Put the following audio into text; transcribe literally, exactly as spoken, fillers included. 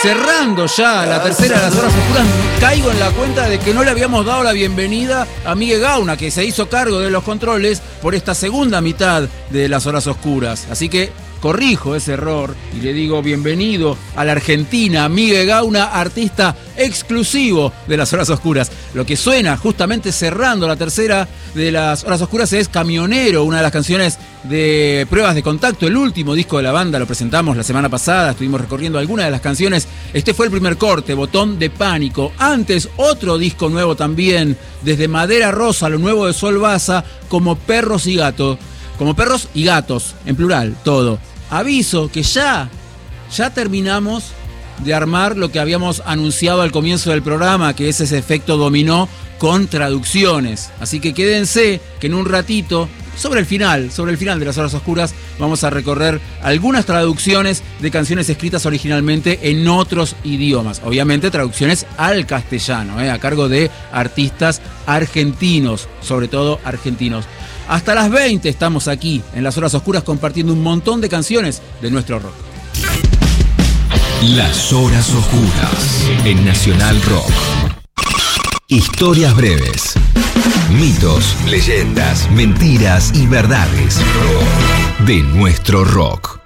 cerrando ya la tercera de las horas oscuras, caigo en la cuenta de que no le habíamos dado la bienvenida a Miguel Gauna, que se hizo cargo de los controles por esta segunda mitad de las horas oscuras. Así que corrijo ese error y le digo bienvenido a la Argentina, Miguel Gauna, artista exclusivo de las horas oscuras. Lo que suena justamente cerrando la tercera de las horas oscuras es Camionero, una de las canciones de Pruebas de Contacto, el último disco de la banda. Lo presentamos la semana pasada, estuvimos recorriendo algunas de las canciones. Este fue el primer corte, Botón de Pánico. Antes, otro disco nuevo también, desde Madera Rosa, lo nuevo de Sol Baza, Como Perros y Gatos. Como Perros y Gatos, en plural, todo. Aviso que ya, ya terminamos de armar lo que habíamos anunciado al comienzo del programa, que es ese efecto dominó con traducciones. Así que quédense que en un ratito, sobre el final, sobre el final de las horas oscuras, vamos a recorrer algunas traducciones de canciones escritas originalmente en otros idiomas. Obviamente traducciones al castellano, ¿eh? a cargo de artistas argentinos, sobre todo argentinos. Hasta las veinte estamos aquí en las horas oscuras compartiendo un montón de canciones de nuestro rock. Las horas oscuras en Nacional Rock. Historias breves, mitos, leyendas, mentiras y verdades de nuestro rock.